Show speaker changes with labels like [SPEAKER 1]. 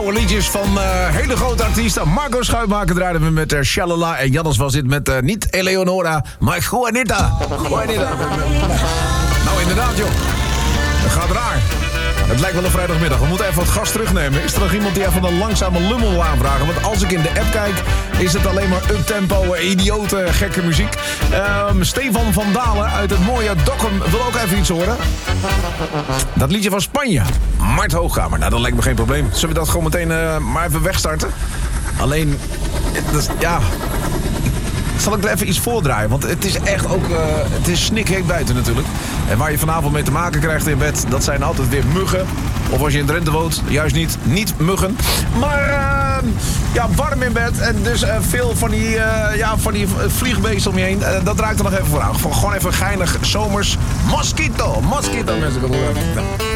[SPEAKER 1] Liedjes van hele grote artiesten. Marco Schuitmaker draaiden we met Shalala. En Jannes was dit met niet Eleonora, maar Juanita. Nou, inderdaad, joh. Dat gaat raar. Het lijkt wel een vrijdagmiddag. We moeten even wat gas terugnemen. Is er nog iemand die even een langzame lummel wil aanvragen? Want als ik in de app kijk, is het alleen maar uptempo, idiote, gekke muziek. Stefan van Dalen uit het mooie Dokkum wil ook even iets horen. Dat liedje van Spanje. Mart Hoogkamer. Nou, dat lijkt me geen probleem. Zullen we dat gewoon meteen maar even wegstarten? Alleen, ja... Zal ik er even iets voordraaien? Want het is echt ook... het is snikheet buiten natuurlijk. En waar je vanavond mee te maken krijgt in bed... dat zijn altijd weer muggen. Of als je in Drenthe woont, juist niet muggen. Maar ja, warm in bed. En dus veel van die vliegbeesten om je heen. Dat draait er nog even voor aan. Gewoon even geinig zomers. Mosquito, mensen.